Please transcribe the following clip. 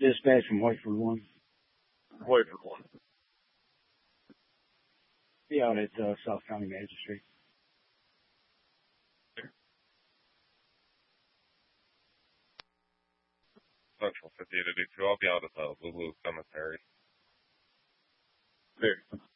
Dispatch from Whiteford 1. Whiteford 1. Be out at South County Magistrate. Central 50 to do 2. I'll be out at the Lulu Cemetery. There.